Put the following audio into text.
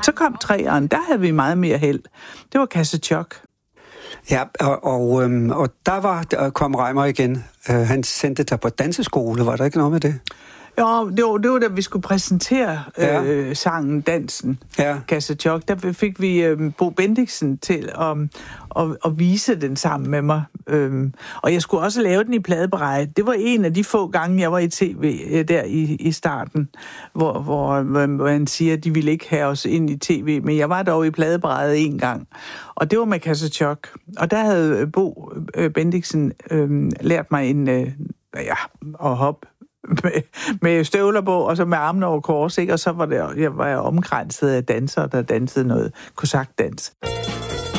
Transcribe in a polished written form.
Så kom 3'eren, der havde vi meget mere held. Det var Kasse-Chok. Ja, og der kom Reimer igen. Han sendte dig på danseskole, var der ikke noget med det? Jo, det var da vi skulle præsentere sangen Dansen, Kasse-Chok. Der fik vi Bo Bendiksen til at vise den sammen med mig. Og jeg skulle også lave den i pladebereje. Det var en af de få gange, jeg var i tv der i starten, hvor han siger, at de ville ikke have os ind i tv. Men jeg var dog i pladeberejet en gang. Og det var med Kasse-Chok. Og der havde Bo Bendiksen lært mig at hoppe med støvler på, og så med armene over kors, ikke? Og så var jeg omkranset af dansere, der dansede noget kosakdans.